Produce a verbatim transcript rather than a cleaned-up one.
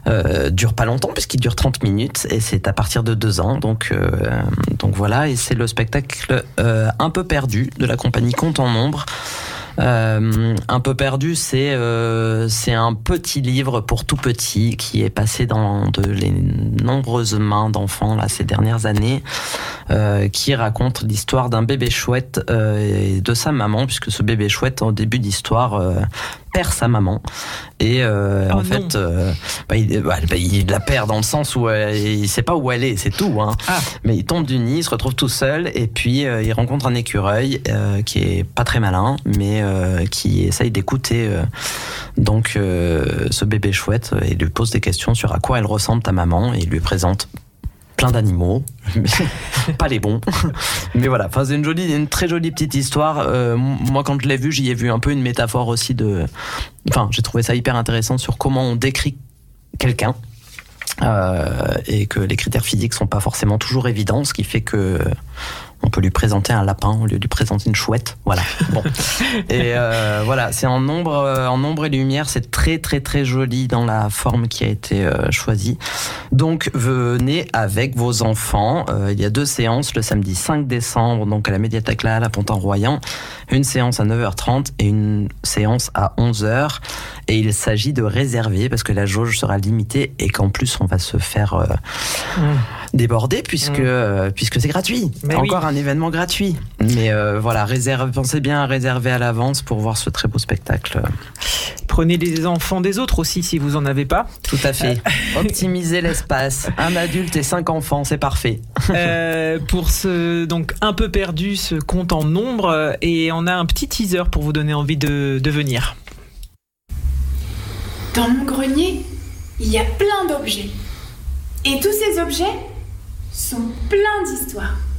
euh, dure pas longtemps puisqu'il dure trente minutes et c'est à partir de deux ans. Donc, euh, donc voilà, et c'est le spectacle euh, Un peu perdu de la compagnie Compte en Nombre. Euh, Un peu perdu, c'est euh, c'est un petit livre pour tout petit qui est passé dans de les nombreuses mains d'enfants là ces dernières années, euh, qui raconte l'histoire d'un bébé chouette euh, et de sa maman, puisque ce bébé chouette au début d'histoire euh, perd sa maman et euh, oh en fait euh, bah, il, bah, il la perd dans le sens où euh, il sait pas où elle est, c'est tout hein. Ah. Mais il tombe du nid, il se retrouve tout seul et puis euh, il rencontre un écureuil euh, qui est pas très malin mais euh, qui essaye d'écouter euh, donc euh, ce bébé chouette et lui pose des questions sur à quoi elle ressemble ta maman et il lui présente plein d'animaux, pas les bons. Mais voilà, enfin, c'est une jolie, une très jolie petite histoire. Euh, moi, quand je l'ai vu, j'y ai vu un peu une métaphore aussi de. Enfin, j'ai trouvé ça hyper intéressant sur comment on décrit quelqu'un. Euh, et que les critères physiques sont pas forcément toujours évidents, ce qui fait que on peut lui présenter un lapin au lieu de lui présenter une chouette. Voilà. Bon. Et euh, voilà, c'est en ombre, euh, en ombre et lumière, c'est très très très joli dans la forme qui a été euh, choisie. Donc venez avec vos enfants. Euh, il y a deux séances le samedi cinq décembre, donc à la médiathèque là, à Pont-en-Royan. Une séance à neuf heures trente et une séance à onze heures. Et il s'agit de réserver parce que la jauge sera limitée et qu'en plus on va se faire euh, mmh. déborder puisque, mmh. euh, puisque c'est gratuit. Mais Encore oui. un événement gratuit. Mais euh, voilà, réserve, pensez bien à réserver à l'avance pour voir ce très beau spectacle. Prenez les enfants des autres aussi si vous en avez pas. Tout à fait. Euh... Optimisez l'espace. Un adulte et cinq enfants, c'est parfait. euh, pour ce donc un peu perdu, ce compte en nombre, et on a un petit teaser pour vous donner envie de, de venir. Dans mon grenier, il y a plein d'objets. Et tous ces objets sont pleins d'histoires.